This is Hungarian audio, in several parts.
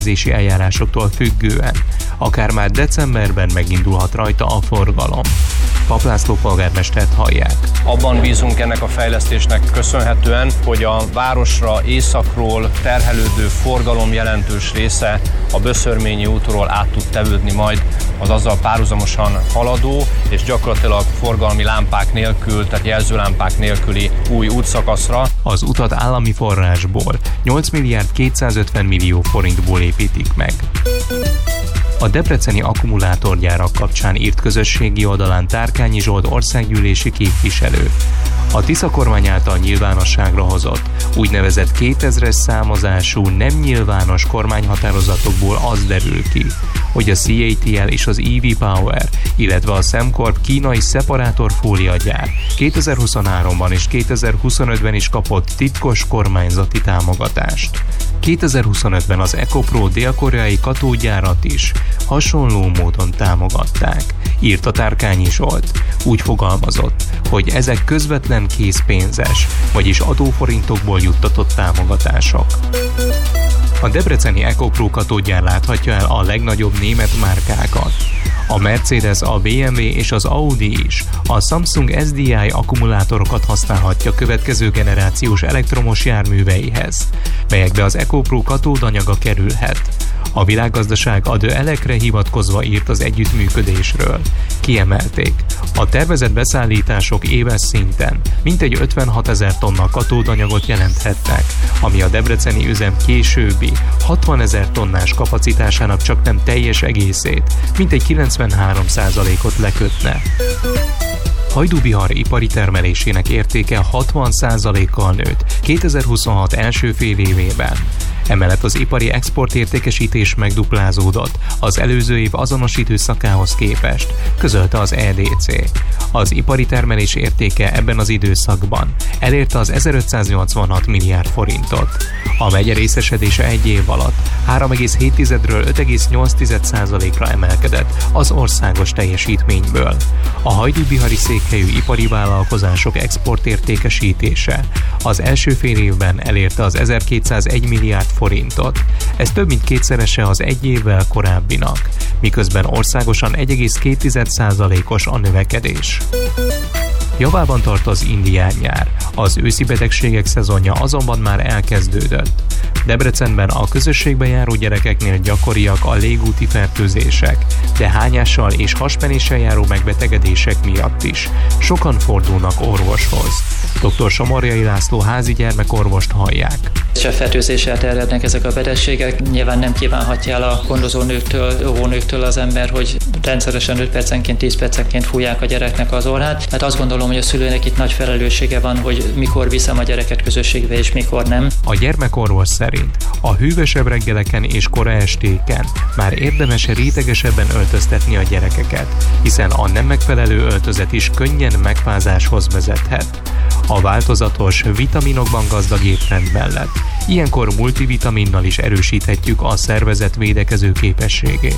eljárásoktól függően. Akár már decemberben megindulhat rajta a forgalom. Papp László polgármestert hallják. Abban bízunk ennek a fejlesztésnek köszönhetően, hogy a városra északról terhelődő forgalom jelentős része a Böszörményi útról át tud tevődni majd az azzal párhuzamosan haladó és gyakorlatilag forgalmi lámpák nélkül, tehát jelzőlámpák nélküli új útszakaszra. Az utat állami forrásból 8 milliárd 250 millió forintból építik meg. A debreceni akkumulátorgyárak kapcsán írt közösségi oldalán Tárkányi Zsolt országgyűlési képviselő. A Tisza kormány által nyilvánosságra hozott úgynevezett 2000-es számozású nem nyilvános kormányhatározatokból az derül ki, hogy a CATL és az EV Power, illetve a Sembcorp kínai szeparátorfóliagyár 2023-ban és 2025-ben is kapott titkos kormányzati támogatást. 2025-ben az EcoPro dél-koreai katódgyárat is hasonló módon támogatták, írta Tárkányi Zsolt. Úgy fogalmazott, hogy ezek közvetlen készpénzes, vagyis adóforintokból juttatott támogatások. A debreceni EcoPro katódgyár láthatja el a legnagyobb német márkákat. A Mercedes, a BMW és az Audi is a Samsung SDI akkumulátorokat használhatja következő generációs elektromos járműveihez, melyekbe az EcoPro katódanyaga kerülhet. A Világgazdaság a The Elekre hivatkozva írt az együttműködésről. Kiemelték, a tervezett beszállítások éves szinten mintegy 56 000 tonna katódanyagot jelenthetnek, ami a debreceni üzem későbbi 60 000 tonnás kapacitásának csaknem teljes egészét, mintegy 93%-ot lekötne. Hajdú-Bihar ipari termelésének értéke 60%-kal nőtt 2026 első fél évében. Emellett az ipari exportértékesítés megduplázódott az előző év azonos időszakához képest, közölte az EDC. Az ipari termelés értéke ebben az időszakban elérte az 1586 milliárd forintot. A megye részesedése egy év alatt 3,7-ről 5,8%-ra emelkedett az országos teljesítményből. A hajdú-bihari székhelyű ipari vállalkozások exportértékesítése az első fél évben elérte az 1201 milliárd forintot. Ez több mint kétszerese az egy évvel korábbinak, miközben országosan 1,2%-os a növekedés. Javában tart az indián nyár, az őszi betegségek szezonja azonban már elkezdődött. Debrecenben a közösségbe járó gyerekeknél gyakoriak a légúti fertőzések, de hányással és hasmenéssel járó megbetegedések miatt is sokan fordulnak orvoshoz. Dr. Somorjai László házi gyermekorvost hallják. És a fertőzéssel terjednek ezek a betegségek. Nyilván nem kívánhatja el a gondozónőktől, óvónőktől az ember, hogy rendszeresen 5 percenként, 10 percenként fújják a gyereknek az orrát. Hát azt gondolom, hogy a szülőnek itt nagy felelőssége van, hogy mikor viszem a gyereket közösségbe és mikor nem. A gyermekorvos szerint a hűvösebb reggeleken és kora estéken már érdemes rétegesebben öltöztetni a gyerekeket, hiszen a nem megfelelő öltözet is könnyen megfázáshoz vezethet. A változatos, vitaminokban gazdag étrend mellett ilyenkor multivitaminnal is erősíthetjük a szervezet védekező képességét.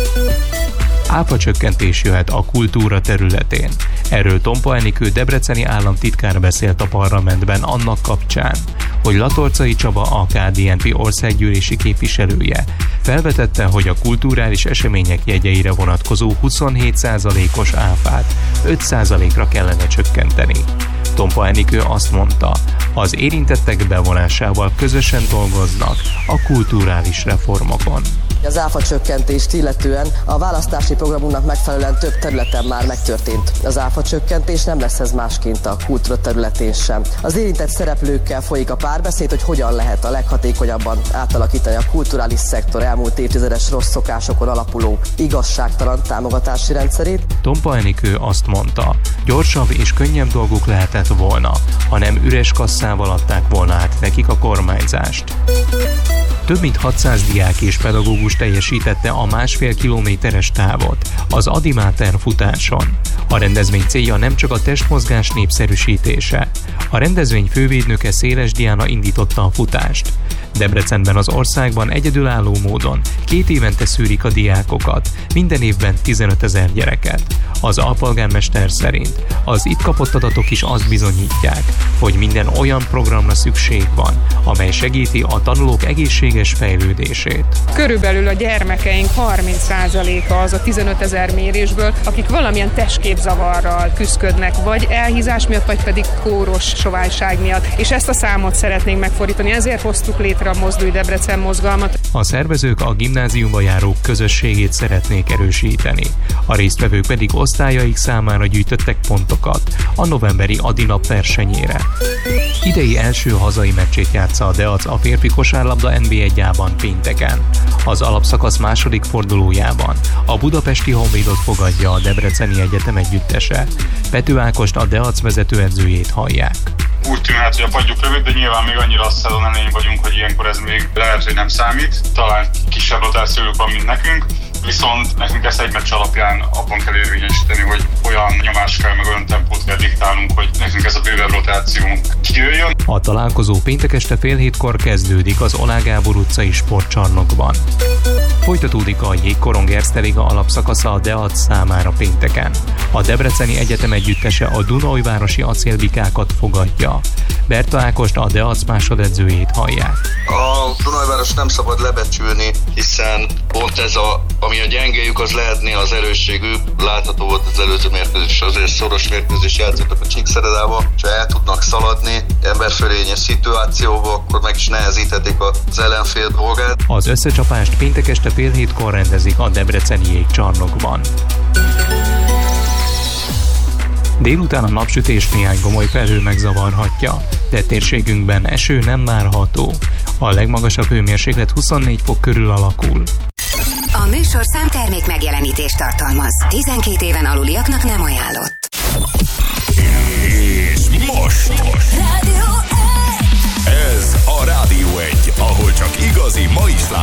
Áfacsökkentés jöhet a kultúra területén. Erről Tompa Enikő debreceni államtitkár beszélt a parlamentben annak kapcsán, hogy Latorcai Csaba, a KDNP országgyűlési képviselője felvetette, hogy a kulturális események jegyeire vonatkozó 27%-os áfát 5%-ra kellene csökkenteni. Tompa Enikő azt mondta, az érintettek bevonásával közösen dolgoznak a kulturális reformokon. Az áfacsökkentést illetően a választási programunknak megfelelően több területen már megtörtént. Az áfacsökkentés nem lesz ez másként a kultúra területén sem. Az érintett szereplőkkel folyik a párbeszéd, hogy hogyan lehet a leghatékonyabban átalakítani a kulturális szektor elmúlt évtizedes rossz szokásokon alapuló igazságtalan támogatási rendszerét. Tompa Enikő azt mondta, gyorsabb és könnyebb dolguk lehetett volna, ha nem üres kasszával adták volna át nekik a kormányzást. Több mint 600 diák és pedagógus Miklós teljesítette a 1,5 kilométeres távot az Adimáter futáson. A rendezvény célja nem csak a testmozgás népszerűsítése. A rendezvény fővédnöke Széles Diana indította a futást. Debrecenben az országban egyedülálló módon 2 évente szűrik a diákokat, minden évben 15 000 gyereket. Az alpolgármester szerint az itt kapott adatok is azt bizonyítják, hogy minden olyan programra szükség van, amely segíti a tanulók egészséges fejlődését. Körülbelül a gyermekeink 30%-a az a 15 000 mérésből, akik valamilyen testképzavarral küszködnek, vagy elhízás miatt, vagy pedig kóros sovályság miatt. És ezt a számot szeretnénk megfordítani, ezért hoztuk létre a Mozdulj Debrecen mozgalmat. A szervezők a gimnáziumba járók közösségét szeretnék erősíteni. A résztvevők pedig osztályaik számára gyűjtöttek pontokat a novemberi Adinap versenyére. Idei első hazai meccsét játsza a Deac a férfi kosárlabda NB1-ában pénteken. Az alapszakasz második fordulójában a budapesti Honvédot fogadja a Debreceni Egyetem együttese. Pető Ákost, a Deac vezetőedzőjét hallják. Úgy tűnhet, hogy a padjuk rövid, de nyilván még annyira a szezon elején vagyunk, hogy ilyenkor ez még lehet, hogy nem számít. Talán kisebb rotációjuk van, mint nekünk. Viszont nekünk ezt egy meccs alapján abban kell érvényesíteni, hogy olyan nyomás kell, meg olyan tempót kell diktálnunk, hogy nekünk ez a bővebb rotációnk kijöjjön. A találkozó péntek este 6:30 kezdődik az Oláh Gábor utcai sportcsarnokban. Folytatódik a Jégkorong Erste Liga alapszakasza a Deac számára pénteken. A Debreceni Egyetem együttese a Dunaújvárosi acélbikákat fogadja. Berta Ákost, a Deac másodedzőjét hallják. A Dunaújváros nem szabad lebecsülni, hiszen pont ez ami a gyengéjük, az lehetné az erősségük. Látható volt az előző mérkőzés, azért szoros mérkőzés játszottak a Csíkszeredába, és ha el tudnak szaladni emberfölényes szituációba, akkor meg is nehezíthetik az ellenfél dolgát. Az összecsapást péntek este 6:30 rendezik a Debreceni Jégcsarnokban. Délután a napsütés néhány gomoly felhő megzavarhatja, de térségünkben eső nem várható. A legmagasabb hőmérséklet 24 fok körül alakul. A műsorszám termék megjelenítést tartalmaz. 12 éven aluliaknak nem ajánlott. És most Rádió 1! Ez a Rádió 1, ahol csak igazi mai slágerek